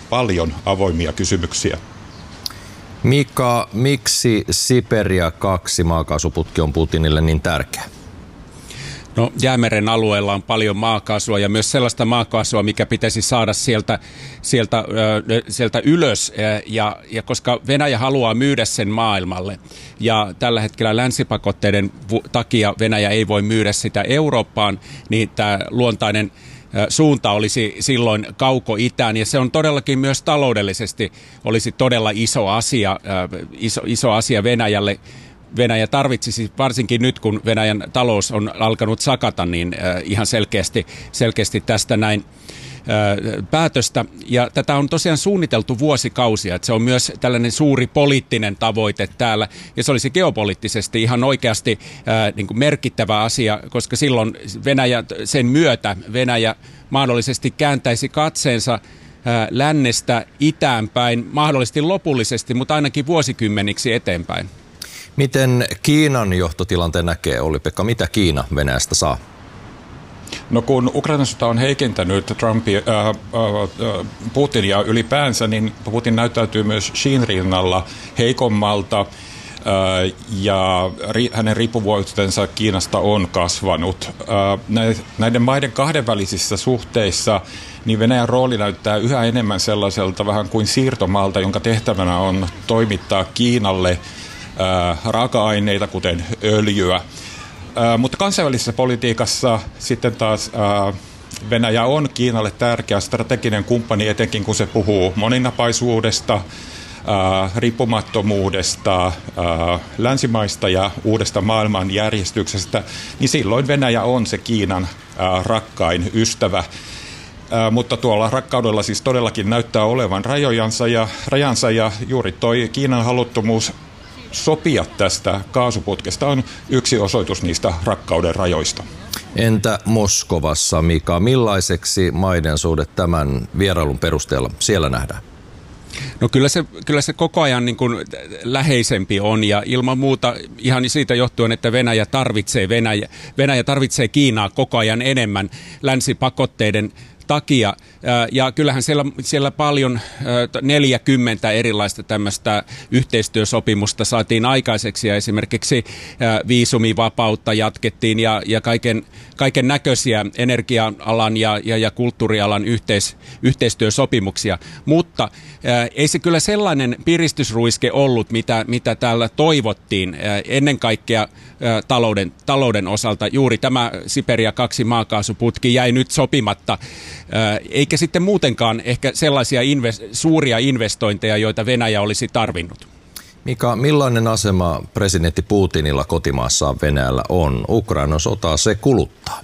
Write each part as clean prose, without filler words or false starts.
paljon avoimia kysymyksiä. Mika, miksi Siperia 2 maakaasuputki on Putinille niin tärkeä? No, Jäämeren alueella on paljon maakaasua ja myös sellaista maakaasua, mikä pitäisi saada sieltä ylös. Ja koska Venäjä haluaa myydä sen maailmalle ja tällä hetkellä länsipakotteiden takia Venäjä ei voi myydä sitä Eurooppaan, niin tämä luontainen suunta olisi silloin kauko-itään, ja se on todellakin myös taloudellisesti olisi todella iso asia Venäjälle. Venäjä tarvitsisi, varsinkin nyt kun Venäjän talous on alkanut sakata, niin ihan selkeästi tästä näin päätöstä. Ja tätä on tosiaan suunniteltu vuosikausia, että se on myös tällainen suuri poliittinen tavoite täällä, ja se olisi geopoliittisesti ihan oikeasti niin kuin merkittävä asia, koska silloin sen myötä Venäjä mahdollisesti kääntäisi katseensa lännestä itään päin, mahdollisesti lopullisesti, mutta ainakin vuosikymmeniksi eteenpäin. Miten Kiinan johtotilanteen näkee, Olli-Pekka? Mitä Kiina Venäjästä saa? No kun Ukrainan sota on heikentänyt Putinia ylipäänsä, niin Putin näyttäytyy myös Xiin rinnalla heikommalta ja hänen riippuvuutensa Kiinasta on kasvanut. Näiden maiden kahdenvälisissä suhteissa niin Venäjän rooli näyttää yhä enemmän sellaiselta vähän kuin siirtomaalta, jonka tehtävänä on toimittaa Kiinalle raaka-aineita, kuten öljyä. Mutta kansainvälisessä politiikassa sitten taas Venäjä on Kiinalle tärkeä strateginen kumppani, etenkin kun se puhuu moninapaisuudesta, riippumattomuudesta, länsimaista ja uudesta maailmanjärjestyksestä, niin silloin Venäjä on se Kiinan rakkain ystävä. Mutta tuolla rakkaudella siis todellakin näyttää olevan rajansa ja juuri toi Kiinan haluttomuus sopia tästä kaasuputkesta on yksi osoitus niistä rakkauden rajoista. Entä Moskovassa, Mika? Millaiseksi maiden suhde tämän vierailun perusteella siellä nähdään? No kyllä se koko ajan niin kuin läheisempi on, ja ilman muuta ihan siitä johtuen, että Venäjä tarvitsee Kiinaa koko ajan enemmän länsipakotteiden takia. Ja kyllähän siellä paljon 40 erilaista tämmöistä yhteistyösopimusta saatiin aikaiseksi, ja esimerkiksi viisumivapautta jatkettiin ja kaiken näköisiä energia-alan ja kulttuurialan yhteistyösopimuksia. Mutta ei se kyllä sellainen piristysruiske ollut, mitä täällä toivottiin ennen kaikkea talouden osalta. Juuri tämä Siperia 2 maakaasuputki jäi nyt sopimatta, eikä sitten muutenkaan ehkä sellaisia suuria investointeja, joita Venäjä olisi tarvinnut. Mika, millainen asema presidentti Putinilla kotimaassaan Venäjällä on? Ukrainan sotaa se kuluttaa.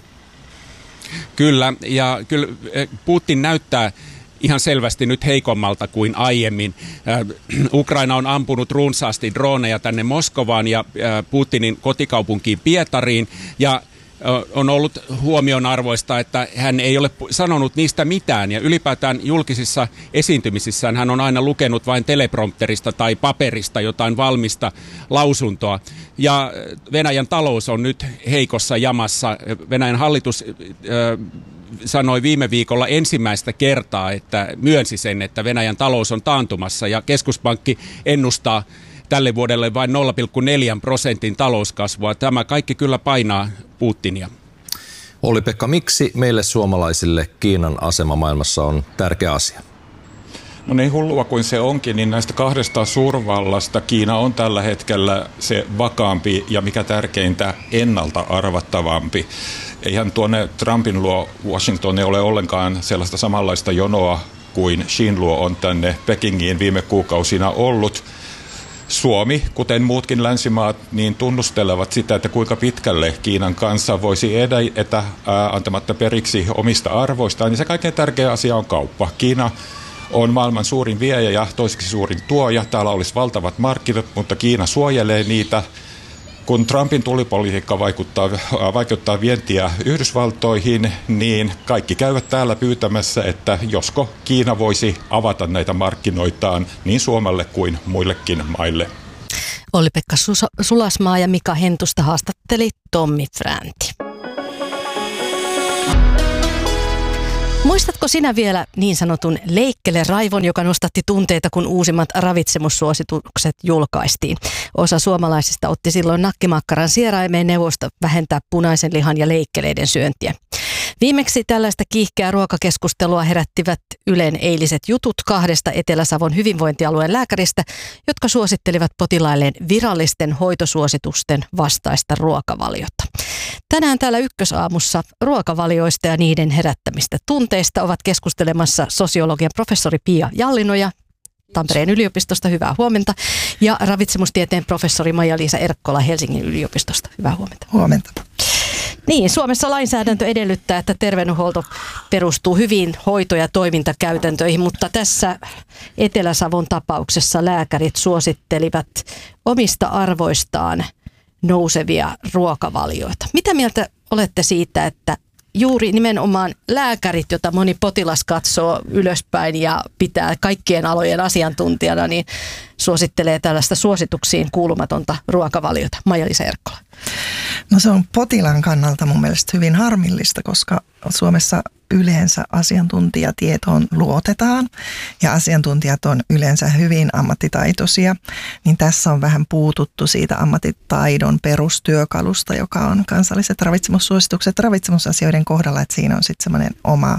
Kyllä, ja kyllä Putin näyttää ihan selvästi nyt heikommalta kuin aiemmin. Ukraina on ampunut runsaasti droneja tänne Moskovaan ja Putinin kotikaupunkiin Pietariin, ja on ollut huomionarvoista, että hän ei ole sanonut niistä mitään, ja ylipäätään julkisissa esiintymisissään hän on aina lukenut vain teleprompterista tai paperista jotain valmista lausuntoa. Ja Venäjän talous on nyt heikossa jamassa. Venäjän hallitus sanoi viime viikolla ensimmäistä kertaa, että myönsi sen, että Venäjän talous on taantumassa, ja keskuspankki ennustaa tälle vuodelle vain 0,4% talouskasvua. Tämä kaikki kyllä painaa Putinia. Olli-Pekka, miksi meille suomalaisille Kiinan asema maailmassa on tärkeä asia? No niin hullua kuin se onkin, niin näistä kahdesta suurvallasta Kiina on tällä hetkellä se vakaampi ja mikä tärkeintä ennalta arvattavampi. Eihän tuonne Trumpin luo Washington ei ole ollenkaan sellaista samanlaista jonoa kuin Xiin luo on tänne Pekingiin viime kuukausina ollut. Suomi, kuten muutkin länsimaat, niin tunnustelevat sitä, että kuinka pitkälle Kiinan kanssa voisi edetä antamatta periksi omista arvoistaan. Niin se kaikkein tärkeä asia on kauppa. Kiina on maailman suurin viejä ja toiseksi suurin tuoja. Täällä olisi valtavat markkinat, mutta Kiina suojelee niitä. Kun Trumpin tulipolitiikka vaikuttaa vientiä Yhdysvaltoihin, niin kaikki käyvät täällä pyytämässä, että josko Kiina voisi avata näitä markkinoitaan niin Suomelle kuin muillekin maille. Olli-Pekka Sulasmaa ja Mika Hentusta haastatteli Tommi Fränti. Muistatko sinä vielä niin sanotun leikkele-raivon, joka nostatti tunteita, kun uusimmat ravitsemussuositukset julkaistiin? Osa suomalaisista otti silloin nakkimakkaran sieraimeen neuvosta vähentää punaisen lihan ja leikkeleiden syöntiä. Viimeksi tällaista kiihkeää ruokakeskustelua herättivät Ylen eiliset jutut 2 Etelä-Savon hyvinvointialueen lääkäristä, jotka suosittelivat potilailleen virallisten hoitosuositusten vastaista ruokavaliota. Tänään täällä Ykkösaamussa ruokavalioista ja niiden herättämistä tunteista ovat keskustelemassa sosiologian professori Pia Jallinoja Tampereen yliopistosta, hyvää huomenta, ja ravitsemustieteen professori Maija-Liisa Erkkola Helsingin yliopistosta, hyvää huomenta. Huomenta. Niin, Suomessa lainsäädäntö edellyttää, että terveydenhuolto perustuu hyviin hoito- ja toimintakäytäntöihin, mutta tässä Etelä-Savon tapauksessa lääkärit suosittelivat omista arvoistaan nousevia ruokavalioita. Mitä mieltä olette siitä, että juuri nimenomaan lääkärit, jota moni potilas katsoo ylöspäin ja pitää kaikkien alojen asiantuntijana, niin suosittelee tällaista suosituksiin kuulumatonta ruokavaliota? Maija-Liisa Erkkola. No se on potilaan kannalta mun mielestä hyvin harmillista, koska Suomessa yleensä asiantuntijatietoon luotetaan ja asiantuntijat on yleensä hyvin ammattitaitoisia, niin tässä on vähän puututtu siitä ammattitaidon perustyökalusta, joka on kansalliset ravitsemussuositukset ravitsemusasioiden kohdalla, että siinä on sitten semmoinen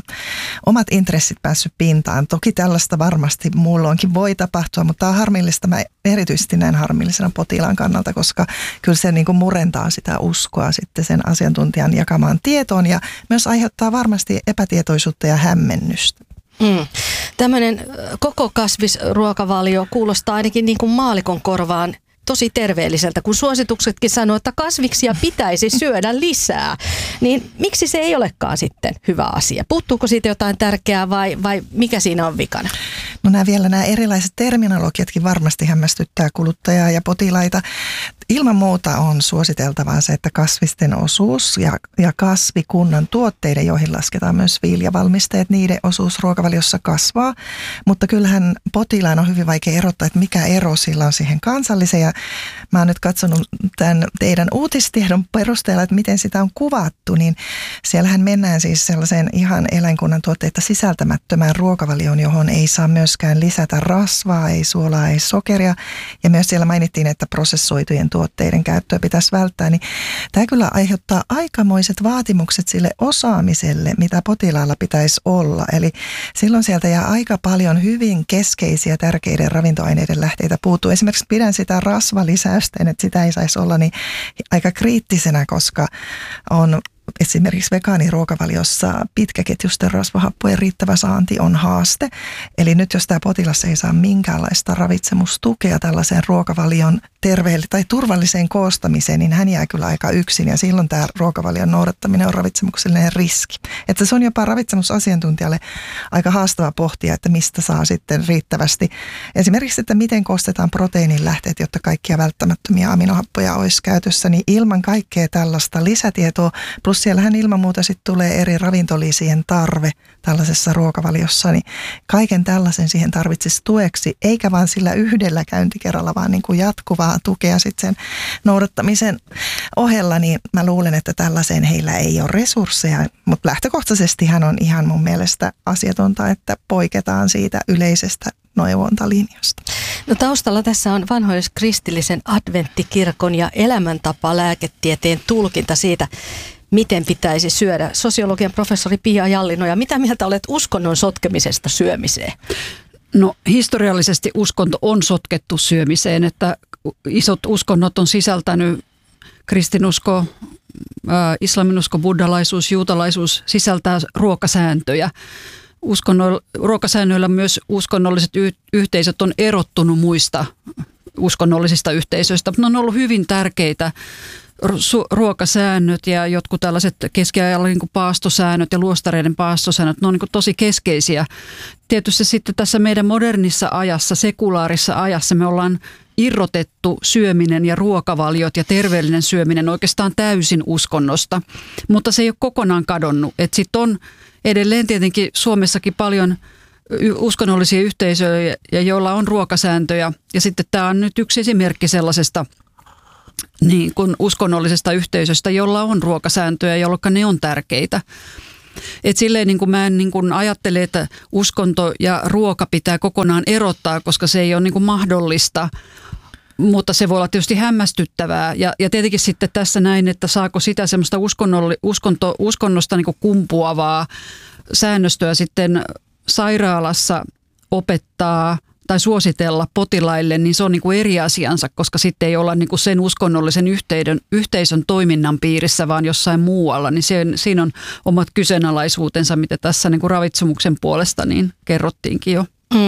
omat intressit päässyt pintaan. Toki tällaista varmasti muulloinkin voi tapahtua, mutta tämä on harmillista. Mä erityisesti näin harmillisena potilaan kannalta, koska kyllä se niin kuin murentaa sitä uskoa sitten sen asiantuntijan jakamaan tietoon ja myös aiheuttaa varmasti epätietoisuutta ja hämmennystä. Tämmöinen koko kasvisruokavalio kuulostaa ainakin niin kuin maallikon korvaan tosi terveelliseltä, kun suosituksetkin sanoo, että kasviksia pitäisi syödä lisää. Niin miksi se ei olekaan sitten hyvä asia? Puuttuuko siitä jotain tärkeää vai mikä siinä on vikana? No nämä erilaiset terminologiatkin varmasti hämmästyttää kuluttajaa ja potilaita. Ilman muuta on suositeltavaa se, että kasvisten osuus ja kasvikunnan tuotteiden, joihin lasketaan myös viljavalmisteet, niiden osuus ruokavaliossa kasvaa. Mutta kyllähän potilaan on hyvin vaikea erottaa, että mikä ero sillä on siihen kansalliseen. Ja mä oon nyt katsonut tämän teidän uutistiedon perusteella, että miten sitä on kuvattu, niin siellähän mennään siis sellaiseen ihan eläinkunnan tuotteita sisältämättömään ruokavalioon, johon ei saa myöskään lisätä rasvaa, ei suolaa, ei sokeria. Ja myös siellä mainittiin, että prosessoitujen tuotteiden käyttöä pitäisi välttää, niin tämä kyllä aiheuttaa aikamoiset vaatimukset sille osaamiselle, mitä potilaalla pitäisi olla. Eli silloin sieltä jää aika paljon hyvin keskeisiä tärkeiden ravintoaineiden lähteitä puuttuu. Esimerkiksi pidän sitä rasvalisäystä, että sitä ei saisi olla niin aika kriittisenä, koska on esimerkiksi vegaaniruokavaliossa pitkäketjuisten rasvahappojen riittävä saanti on haaste. Eli nyt jos tämä potilas ei saa minkäänlaista ravitsemustukea tällaiseen ruokavalion tai turvalliseen koostamiseen, niin hän jää kyllä aika yksin ja silloin tämä ruokavalion noudattaminen on ravitsemuksellinen riski. Että se on jopa ravitsemusasiantuntijalle aika haastava pohtia, että mistä saa sitten riittävästi. Esimerkiksi, että miten koostetaan proteiinin lähteet, jotta kaikkia välttämättömiä aminohappoja olisi käytössä, niin ilman kaikkea tällaista lisätietoa. Plus siellähän ilman muuta sitten tulee eri ravintolisien tarve tällaisessa ruokavaliossa, niin kaiken tällaisen siihen tarvitsisi tueksi, eikä vaan sillä yhdellä käyntikerralla, vaan niin kuin jatkuvaa tukea sitten sen noudattamisen ohella, niin mä luulen, että tällaiseen heillä ei ole resursseja, mutta lähtökohtaisestihan on ihan mun mielestä asiatonta, että poiketaan siitä yleisestä neuvontalinjasta. No taustalla tässä on vanhoilliskristillisen adventtikirkon ja elämäntapa lääketieteen tulkinta siitä, miten pitäisi syödä. Sosiologian professori Pia Jallinoja, mitä mieltä olet uskonnon sotkemisesta syömiseen? No historiallisesti uskonto on sotkettu syömiseen, että isot uskonnot on sisältänyt kristinusko, islaminusko, buddhalaisuus, juutalaisuus sisältää ruokasääntöjä. Ruokasäännöillä myös uskonnolliset yhteisöt on erottunut muista uskonnollisista yhteisöistä, mutta ne on ollut hyvin tärkeitä ruokasäännöt ja jotkut tällaiset keskiajalla niin kuin paastosäännöt ja luostareiden paastosäännöt, ne on niin kuin tosi keskeisiä. Tietysti sitten tässä meidän modernissa ajassa, sekulaarissa ajassa me ollaan irrotettu syöminen ja ruokavaliot ja terveellinen syöminen oikeastaan täysin uskonnosta, mutta se ei ole kokonaan kadonnut. Sitten on edelleen tietenkin Suomessakin paljon uskonnollisia yhteisöjä, joilla on ruokasääntöjä ja sitten tämä on nyt yksi esimerkki sellaisesta niin kuin uskonnollisesta yhteisöstä, jolla on ruokasääntöjä, jolloin ne on tärkeitä. Et silleen niin kuin mä en niin kuin ajattele, että uskonto ja ruoka pitää kokonaan erottaa, koska se ei ole niin kuin mahdollista. Mutta se voi olla tietysti hämmästyttävää ja tietenkin sitten tässä näin, että saako sitä semmoista uskonnosta niin kuin kumpuavaa säännöstöä sitten sairaalassa opettaa tai suositella potilaille, niin se on niin kuin eri asiansa, koska sitten ei olla niin kuin sen uskonnollisen yhteisön toiminnan piirissä, vaan jossain muualla, niin siinä on omat kyseenalaisuutensa, mitä tässä niin kuin ravitsemuksen puolesta niin kerrottiinkin jo.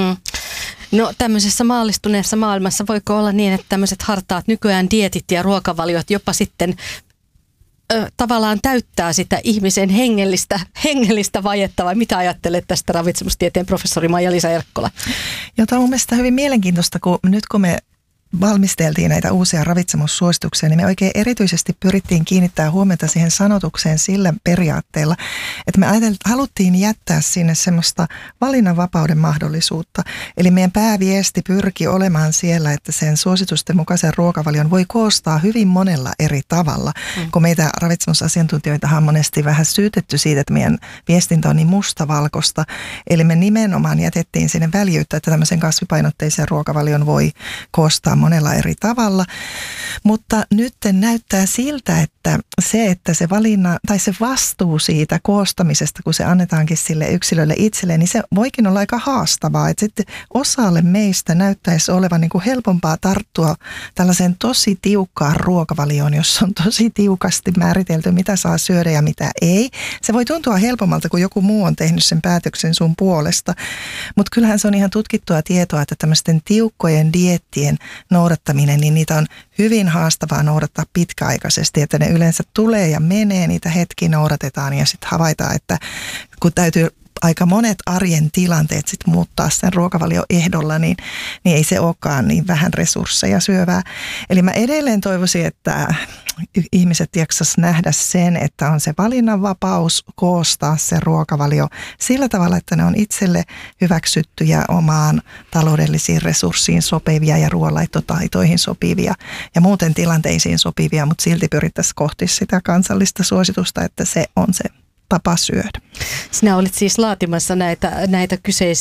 No tämmöisessä maallistuneessa maailmassa voiko olla niin, että tämmöiset hartaat nykyään dieetit ja ruokavaliot jopa sitten tavallaan täyttää sitä ihmisen hengellistä vajetta, vai mitä ajattelet tästä ravitsemustieteen professori Maija-Liisa Erkkola? Jota on mun mielestä hyvin mielenkiintoista, kun me valmisteltiin näitä uusia ravitsemussuosituksia, niin me oikein erityisesti pyrittiin kiinnittää huomiota siihen sanotukseen sillä periaatteella, että me haluttiin jättää sinne semmoista valinnanvapauden mahdollisuutta. Eli meidän pääviesti pyrki olemaan siellä, että sen suositusten mukaisen ruokavalion voi koostaa hyvin monella eri tavalla. Kun meitä ravitsemusasiantuntijoitahan on monesti vähän syytetty siitä, että meidän viestintä on niin mustavalkoista. Eli me nimenomaan jätettiin sinne väljyyttä, että tämmöisen kasvipainotteisen ruokavalion voi koostaa monella eri tavalla, mutta nyt näyttää siltä, että se valinna tai se vastuu siitä koostamisesta, kun se annetaankin sille yksilölle itselleen, niin se voikin olla aika haastavaa, että sitten osalle meistä näyttäisi olevan niin kuin helpompaa tarttua tällaiseen tosi tiukkaan ruokavalioon, jossa on tosi tiukasti määritelty, mitä saa syödä ja mitä ei. Se voi tuntua helpommalta, kun joku muu on tehnyt sen päätöksen sun puolesta, mutta kyllähän se on ihan tutkittua tietoa, että tämmöisten tiukkojen dieettien noudattaminen, niin niitä on hyvin haastavaa noudattaa pitkäaikaisesti, että ne yleensä tulee ja menee, niitä hetki noudatetaan ja sitten havaitaan, että kun täytyy aika monet arjen tilanteet sitten muuttaa sen ruokavalioehdolla, niin ei se olekaan niin vähän resursseja syövää. Eli mä edelleen toivoisin, että ihmiset jaksas nähdä sen, että on se valinnanvapaus koostaa se ruokavalio sillä tavalla, että ne on itselle hyväksyttyjä omaan taloudellisiin resurssiin sopivia ja ruoanlaittotaitoihin sopivia ja muuten tilanteisiin sopivia, mutta silti pyrittäisiin kohti sitä kansallista suositusta, että se on se tapa syödä. Sinä olit siis laatimassa näitä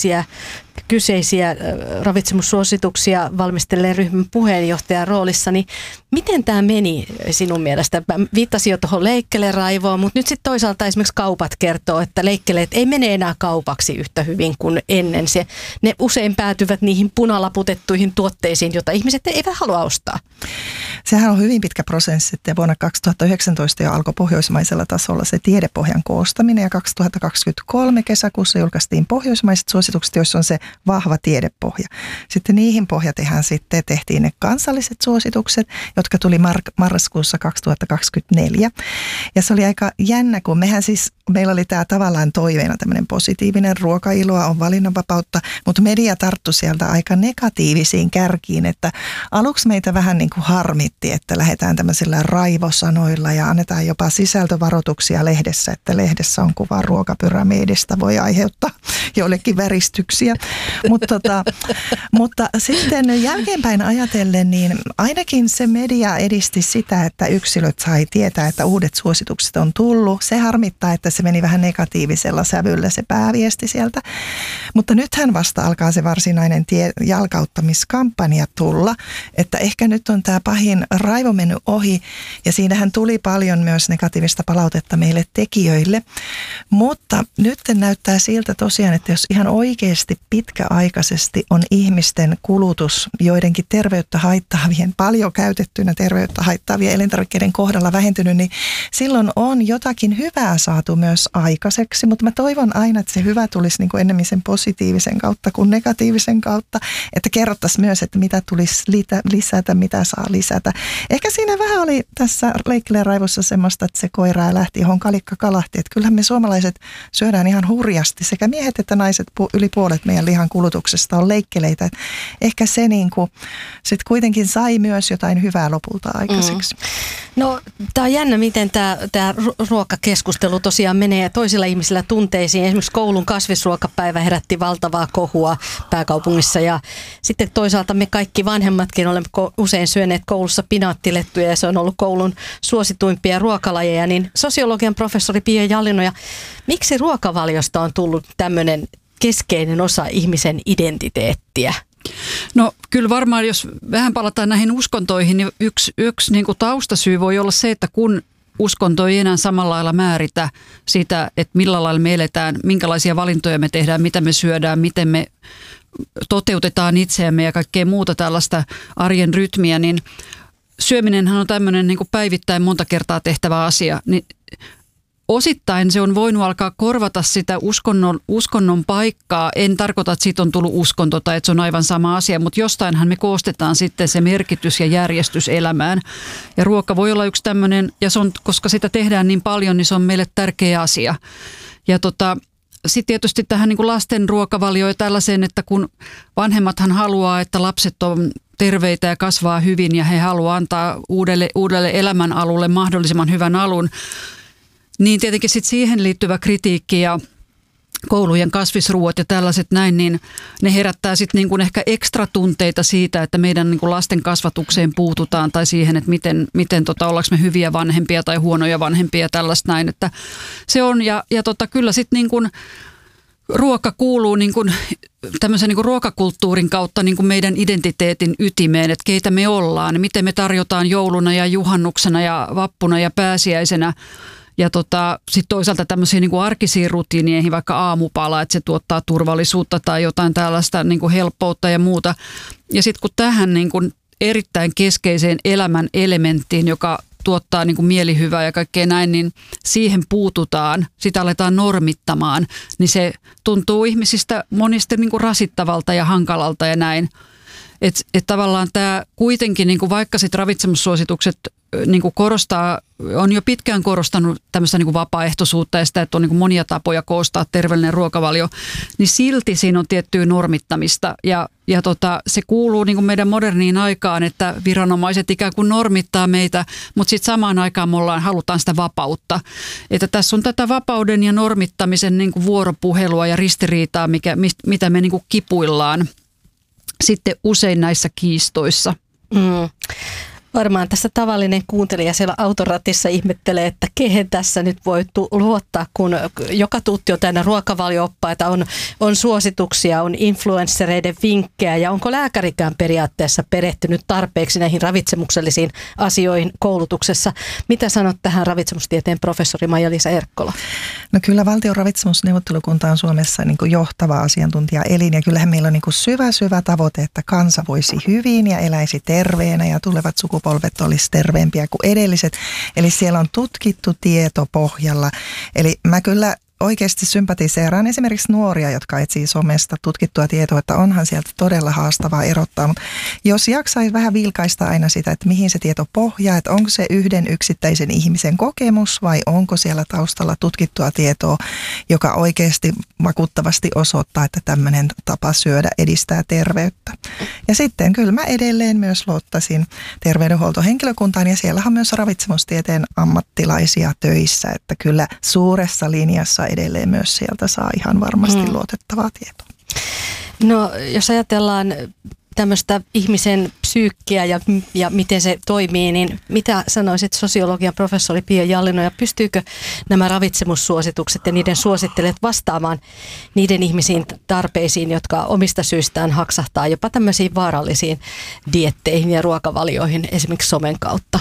kyseisiä ravitsemussuosituksia valmistelleen ryhmän puheenjohtajan roolissa, niin miten tämä meni sinun mielestä? Viittasin jo tuohon leikkeleraivoon, mutta nyt sitten toisaalta esimerkiksi kaupat kertoo, että leikkeleet ei mene enää kaupaksi yhtä hyvin kuin ennen. Ne usein päätyvät niihin punalaputettuihin tuotteisiin, joita ihmiset eivät halua ostaa. Sehän on hyvin pitkä prosessi, että vuonna 2019 jo alkoi pohjoismaisella tasolla se tiedepohjan koostaminen ja 2023 kesäkuussa julkaistiin pohjoismaiset suositukset, joissa on se vahva tiedepohja. Sitten niihin pohjatehän sitten tehtiin ne kansalliset suositukset, jotka tuli marraskuussa 2024. Ja se oli aika jännä, kun meillä oli tämä tavallaan toiveena tämmöinen positiivinen ruokailoa, on valinnanvapautta, mutta media tarttui sieltä aika negatiivisiin kärkiin, että aluksi meitä vähän niin kuin harmitti, että lähdetään tämmöisillä raivosanoilla ja annetaan jopa sisältövaroituksia lehdessä, että lehdessä on kuva ruokapyramiidista, voi aiheuttaa joillekin väristyksiä. Mutta sitten jälkeenpäin ajatellen, niin ainakin se media edisti sitä, että yksilöt sai tietää, että uudet suositukset on tullut. Se harmittaa, että se meni vähän negatiivisella sävyllä se pääviesti sieltä. Mutta nythän vasta alkaa se varsinainen jalkauttamiskampanja tulla, että ehkä nyt on tämä pahin raivo mennyt ohi ja siinähän tuli paljon myös negatiivista palautetta meille tekijöille. Mutta nyt näyttää siltä tosiaan, että jos ihan oikeasti pitkäaikaisesti on ihmisten kulutus joidenkin terveyttä haittaavien, paljon käytettynä terveyttä haittaavien elintarvikkeiden kohdalla vähentynyt, niin silloin on jotakin hyvää saatu myös aikaiseksi, mutta mä toivon aina, että se hyvä tulisi niin kuin enemmän sen positiivisen kautta kuin negatiivisen kautta, että kerrottaisiin myös, että mitä tulisi lisätä, mitä saa lisätä. Ehkä siinä vähän oli tässä leikkeleraivossa semmoista, että se koiraa lähti, johon kalikka kalahti, että kyllähän me suomalaiset syödään ihan hurjasti, sekä miehet että naiset, yli puolet meidän lihan kulutuksesta on leikkeleitä. Ehkä se niin kuin sit kuitenkin sai myös jotain hyvää lopulta aikaiseksi. No tämä on jännä, miten tämä ruokakeskustelu tosiaan menee toisilla ihmisillä tunteisiin. Esimerkiksi koulun kasvisruokapäivä herätti valtavaa kohua pääkaupungissa ja sitten toisaalta me kaikki vanhemmatkin olemme usein syöneet koulussa pinaattilettuja ja se on ollut koulun suosituimpia ruokalajeja, niin sosiologian professori Pia Jallinoja, miksi ruokavaliosta on tullut tämmöinen keskeinen osa ihmisen identiteettiä? No kyllä varmaan, jos vähän palataan näihin uskontoihin, niin yksi niin kuin taustasyy voi olla se, että kun uskonto ei enää samalla lailla määritä sitä, että millä lailla me eletään, minkälaisia valintoja me tehdään, mitä me syödään, miten me toteutetaan itseämme ja kaikkea muuta tällaista arjen rytmiä, niin syöminenhän on tämmöinen niin kuin päivittäin monta kertaa tehtävä asia, niin osittain se on voinut alkaa korvata sitä uskonnon paikkaa. En tarkoita, että siitä on tullut uskonto tai että se on aivan sama asia, mutta jostainhan me koostetaan sitten se merkitys ja järjestys elämään. Ja ruoka voi olla yksi tämmöinen, ja se on, koska sitä tehdään niin paljon, niin se on meille tärkeä asia. Ja sitten tietysti tähän niin kuin lasten ruokavalioon ja tällaiseen, että kun vanhemmathan haluaa, että lapset on terveitä ja kasvaa hyvin ja he haluaa antaa uudelle elämän alulle mahdollisimman hyvän alun, niin tietenkin sitten siihen liittyvä kritiikki ja koulujen kasvisruuat ja tällaiset näin, niin ne herättää sitten niin kuin ehkä ekstra tunteita siitä, että meidän niin kuin lasten kasvatukseen puututaan tai siihen, että miten ollaanko me hyviä vanhempia tai huonoja vanhempia ja tällaista näin. Että se on ja kyllä sitten niin kuin ruoka kuuluu niin kuin tämmöisen niin kuin ruokakulttuurin kautta niin kuin meidän identiteetin ytimeen, että keitä me ollaan, miten me tarjotaan jouluna ja juhannuksena ja vappuna ja pääsiäisenä. Ja sitten toisaalta tämmöisiin niin kuin arkisiin rutiineihin, vaikka aamupala, että se tuottaa turvallisuutta tai jotain tällaista niin kuin helppoutta ja muuta. Ja sitten kun tähän niin kuin erittäin keskeiseen elämän elementtiin, joka tuottaa niin kuin mielihyvää ja kaikkea näin, niin siihen puututaan, sitä aletaan normittamaan, niin se tuntuu ihmisistä monista niin kuin rasittavalta ja hankalalta ja näin. Että tavallaan tämä kuitenkin, niin kuin vaikka sitten ravitsemussuositukset niin kuin on jo pitkään korostanut tämmöistä niin kuin vapaaehtoisuutta ja sitä, että on niin kuin monia tapoja koostaa terveellinen ruokavalio, niin silti siinä on tiettyä normittamista ja se kuuluu niin kuin meidän moderniin aikaan, että viranomaiset ikään kuin normittaa meitä, mutta sitten samaan aikaan me halutaan sitä vapautta. Että tässä on tätä vapauden ja normittamisen niin kuin vuoropuhelua ja ristiriitaa, mitä me niin kuin kipuillaan sitten usein näissä kiistoissa. Varmaan tässä tavallinen kuuntelija siellä autoratissa ihmettelee, että kehen tässä nyt voi luottaa, kun joka tuutti on täynnä ruokavalio-oppaita, on suosituksia, on influenssereiden vinkkejä ja onko lääkärikään periaatteessa perehtynyt tarpeeksi näihin ravitsemuksellisiin asioihin koulutuksessa. Mitä sanot tähän ravitsemustieteen professori Maija-Liisa Erkkola? No kyllä valtion ravitsemusneuvottelukunta on Suomessa niin kuin johtava asiantuntijaelin ja kyllähän meillä on niin kuin syvä tavoite, että kansa voisi hyvin ja eläisi terveenä ja tulevat sukupolvet olisi terveempiä kuin edelliset. Eli siellä on tutkittu tieto pohjalla. Eli mä kyllä oikeasti sympatiseeraan esimerkiksi nuoria, jotka etsii somesta tutkittua tietoa, että onhan sieltä todella haastavaa erottaa. Mutta jos jaksaisi vähän vilkaista aina sitä, että mihin se tieto pohjaa, että onko se yhden yksittäisen ihmisen kokemus vai onko siellä taustalla tutkittua tietoa, joka oikeasti vakuuttavasti osoittaa, että tämmöinen tapa syödä edistää terveyttä. Ja sitten kyllä mä edelleen myös luottaisin terveydenhuoltohenkilökuntaan ja siellä on myös ravitsemustieteen ammattilaisia töissä, että kyllä suuressa linjassa edelleen myös sieltä saa ihan varmasti luotettavaa tietoa. No jos ajatellaan tämmöistä ihmisen psyykkiä ja miten se toimii, niin mitä sanoisit sosiologian professori Pia Jallinoja, pystyykö nämä ravitsemussuositukset ja niiden suosittelijat vastaamaan niiden ihmisiin tarpeisiin, jotka omista syistään haksahtaa jopa tämmöisiin vaarallisiin dietteihin ja ruokavalioihin esimerkiksi somen kautta?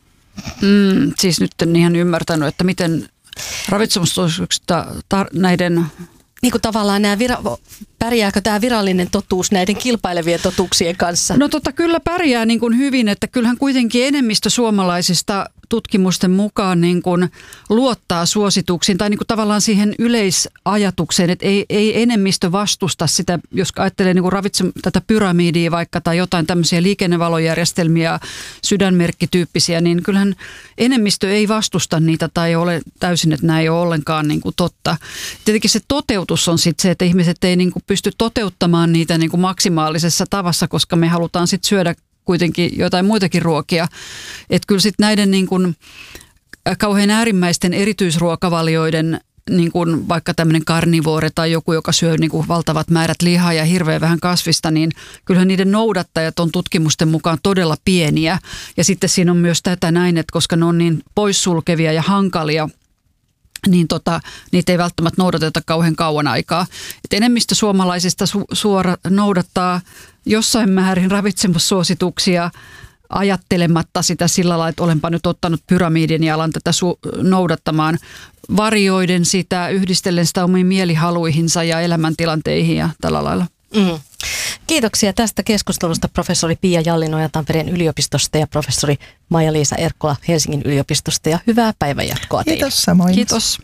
Siis nyt en ihan ymmärtänyt, että miten ravitsemussuosituksista näiden niin kuin tavallaan pärjääkö tämä virallinen totuus näiden kilpailevien totuuksien kanssa? No kyllä pärjää niin kuin hyvin, että kyllähän kuitenkin enemmistö suomalaisista tutkimusten mukaan niin kuin luottaa suosituksiin tai niin kuin tavallaan siihen yleisajatukseen, että ei enemmistö vastusta sitä, jos ajattelee niin kuin tätä pyramidia vaikka tai jotain tämmöisiä liikennevalojärjestelmiä, sydänmerkkityyppisiä, niin kyllähän enemmistö ei vastusta niitä tai ole täysin, että nämä ei ole ollenkaan niin kuin totta. Tietenkin se toteutus on sitten se, että ihmiset ei niin kuin pysty toteuttamaan niitä niin kuin maksimaalisessa tavassa, koska me halutaan sitten syödä kuitenkin jotain muitakin ruokia. Että kyllä sitten näiden niin kuin kauhean äärimmäisten erityisruokavalioiden niin kuin vaikka tämmöinen karnivoore tai joku, joka syö niin kuin valtavat määrät lihaa ja hirveän vähän kasvista, niin kyllähän niiden noudattajat on tutkimusten mukaan todella pieniä. Ja sitten siinä on myös tätä näin, että koska ne on niin poissulkevia ja hankalia, niin niitä ei välttämättä noudateta kauhean kauan aikaa. Et enemmistö suomalaisista noudattaa jossain määrin ravitsemussuosituksia ajattelematta sitä sillä lailla, että olenpa nyt ottanut pyramidin ja alan tätä noudattamaan, varioiden sitä, yhdistellen sitä omiin mielihaluihinsa ja elämäntilanteihin ja tällä lailla. Mm. Kiitoksia tästä keskustelusta professori Pia Jallinoja Tampereen yliopistosta ja professori Maija-Liisa Erkkola Helsingin yliopistosta ja hyvää päivänjatkoa teille. Kiitos samoin. Kiitos.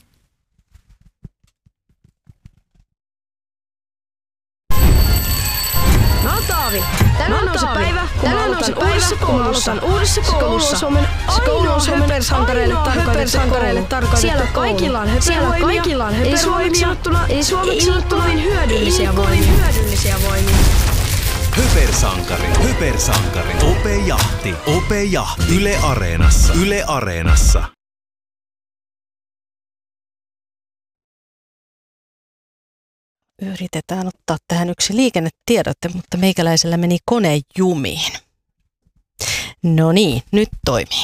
Mä oon Taavi. Tänään on se päivä, kun mä aloitan uudessa koulussa. Suomen höpersankareille tarkoitettu. Siellä kaikilla on höpervoimia. Ei suomeksi sanottuna hyödyllisiä voimia. Höpersankari. Ope Jahti. Yle Areenassa. Yritetään ottaa tähän yksi liikennetiedote, mutta meikäläisellä meni kone jumiin. No niin, nyt toimii.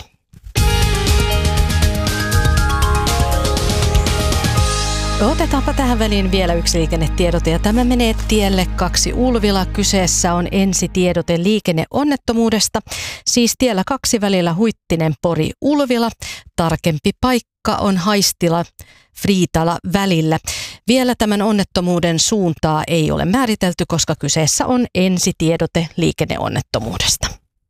Otetaanpa tähän väliin vielä yksi liikennetiedote ja tämä menee tielle 2 Ulvila. Kyseessä on ensitiedote liikenneonnettomuudesta. Siis tiellä 2 välillä Huittinen-Pori Ulvila. Tarkempi paikka on Haistila Friitala välillä. Vielä tämän onnettomuuden suuntaa ei ole määritelty, koska kyseessä on ensitiedote liikenneonnettomuudesta.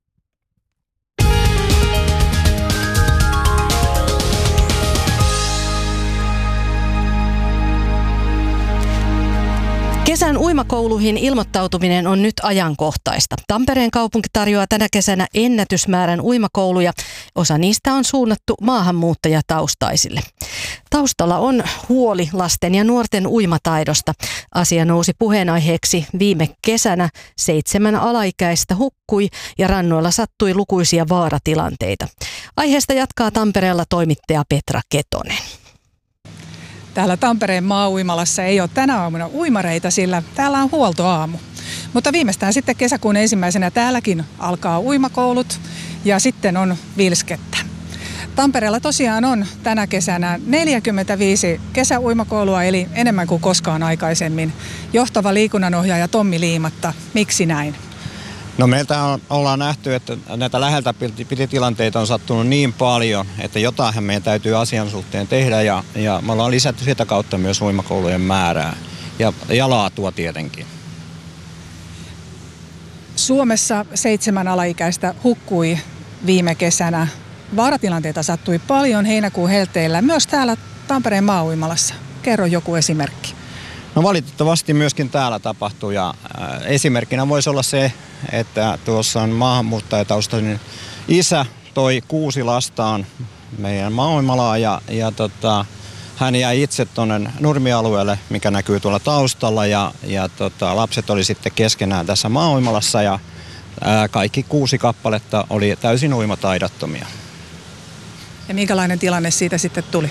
Kesän uimakouluihin ilmoittautuminen on nyt ajankohtaista. Tampereen kaupunki tarjoaa tänä kesänä ennätysmäärän uimakouluja. Osa niistä on suunnattu maahanmuuttajataustaisille. Taustalla on huoli lasten ja nuorten uimataidosta. Asia nousi puheenaiheeksi viime kesänä. 7 alaikäistä hukkui ja rannoilla sattui lukuisia vaaratilanteita. Aiheesta jatkaa Tampereella toimittaja Petra Ketonen. Täällä Tampereen maa-uimalassa ei ole tänä aamuna uimareita, sillä täällä on huoltoaamu. Mutta viimeistään sitten kesäkuun 1. täälläkin alkaa uimakoulut ja sitten on vilskettä. Tampereella tosiaan on tänä kesänä 45 kesäuimakoulua, eli enemmän kuin koskaan aikaisemmin. Johtava liikunnanohjaaja Tommi Liimatta, miksi näin? No meiltä ollaan nähty, että näitä läheltä pititilanteita on sattunut niin paljon, että jotain meidän täytyy asian suhteen tehdä ja me ollaan lisätty sitä kautta myös uimakoulujen määrää ja laatua tietenkin. Suomessa 7 alaikäistä hukkui viime kesänä. Vaaratilanteita sattui paljon heinäkuun helteillä, myös täällä Tampereen maa-uimalassa. Kerro joku esimerkki. No valitettavasti myöskin täällä tapahtuu ja esimerkkinä voisi olla se, että tuossa on maahanmuuttajataustainen isä toi 6 lastaan meidän maa-uimalaan ja hän jäi itse tuonne Nurmi-alueelle, mikä näkyy tuolla taustalla ja lapset oli sitten keskenään tässä maa-uimalassa ja kaikki 6 kappaletta oli täysin uimataidottomia. Ja minkälainen tilanne siitä sitten tuli?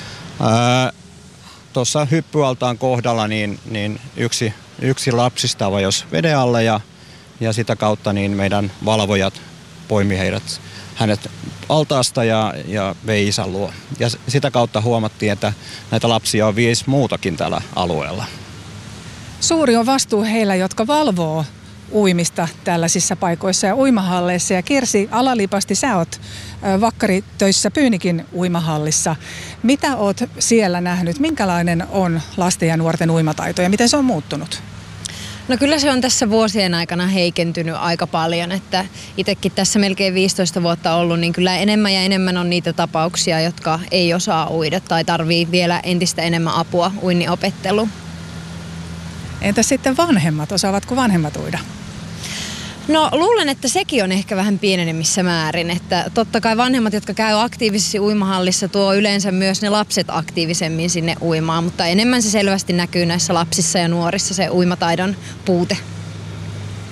Tuossa hyppyaltaan kohdalla niin yksi lapsista vajosi veden alle ja sitä kautta niin meidän valvojat poimi hänet altaasta ja vei isän luo. Ja sitä kautta huomattiin, että näitä lapsia on 5 muutakin tällä alueella. Suuri on vastuu heillä, jotka valvoo uimista tällaisissa paikoissa ja uimahalleissa. Ja Kirsi Alalipasti, sä oot vakkaritöissä Pyynikin uimahallissa. Mitä oot siellä nähnyt? Minkälainen on lasten ja nuorten uimataito ja miten se on muuttunut? No kyllä se on tässä vuosien aikana heikentynyt aika paljon, että itsekin tässä melkein 15 vuotta ollut, niin kyllä enemmän ja enemmän on niitä tapauksia, jotka ei osaa uida tai tarvii vielä entistä enemmän apua uinnin opetteluun. Entä sitten vanhemmat? Osaavatko vanhemmat uida? No luulen, että sekin on ehkä vähän pienenemmissä määrin, että totta kai vanhemmat, jotka käy aktiivisesti uimahallissa, tuo yleensä myös ne lapset aktiivisemmin sinne uimaan, mutta enemmän se selvästi näkyy näissä lapsissa ja nuorissa se uimataidon puute.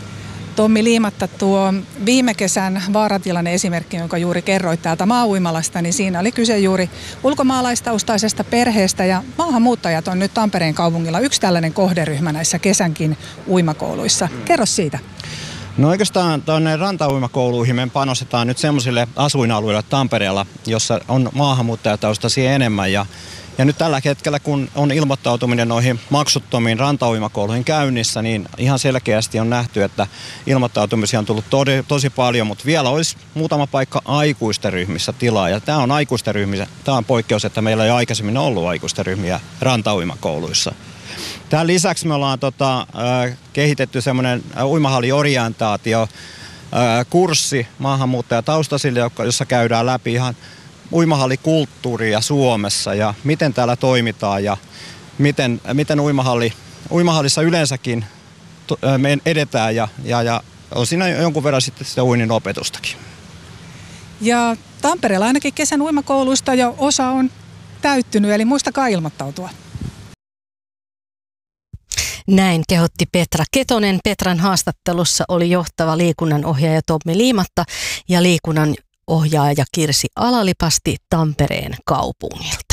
Tommi Liimatta, tuo viime kesän vaaratilanne esimerkki, jonka juuri kerroit täältä Maauimalasta, niin siinä oli kyse juuri ulkomaalaistaustaisesta perheestä ja maahanmuuttajat on nyt Tampereen kaupungilla yksi tällainen kohderyhmä näissä kesänkin uimakouluissa. Kerro siitä. No oikeastaan tuonne rantauimakouluihin me panostetaan nyt semmoisille asuinalueille Tampereella, jossa on maahanmuuttajataustaisia enemmän ja nyt tällä hetkellä, kun on ilmoittautuminen noihin maksuttomiin rantauimakouluihin käynnissä, niin ihan selkeästi on nähty, että ilmoittautumisia on tullut tosi paljon, mutta vielä olisi muutama paikka aikuisten ryhmissä tilaa. Ja tämä on aikuisten ryhmissä, tämä on poikkeus, että meillä ei aikaisemmin ollut aikuisten ryhmiä rantauimakouluissa. Tämän lisäksi me ollaan kehitetty semmoinen uimahalliorientaatio kurssi maahanmuuttajataustaisille, jossa käydään läpi ihan uimahallikulttuuria Suomessa ja miten täällä toimitaan ja miten uimahallissa yleensäkin me edetään ja on siinä jonkun verran sitten sitä uinnin opetustakin. Ja Tampereella ainakin kesän uimakouluista jo osa on täyttynyt, eli muistakaa ilmoittautua. Näin kehotti Petra Ketonen. Petran haastattelussa oli johtava liikunnan ohjaaja Tommi Liimatta ja liikunnan ohjaaja Kirsi Alalipasti Tampereen kaupungilta.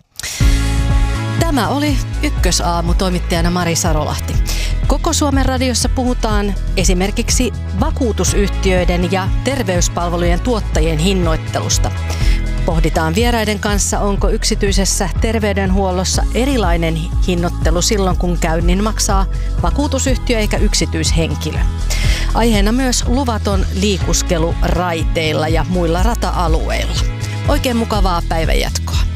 Tämä oli Ykkösaamu, toimittajana Mari Sarolahti. Koko Suomen radiossa puhutaan esimerkiksi vakuutusyhtiöiden ja terveyspalvelujen tuottajien hinnoittelusta. Pohditaan vieraiden kanssa, onko yksityisessä terveydenhuollossa erilainen hinnoittelu silloin, kun käynnin maksaa vakuutusyhtiö eikä yksityishenkilö. Aiheena myös luvaton liikuskelu raiteilla ja muilla rata-alueilla. Oikein mukavaa päivänjatkoa.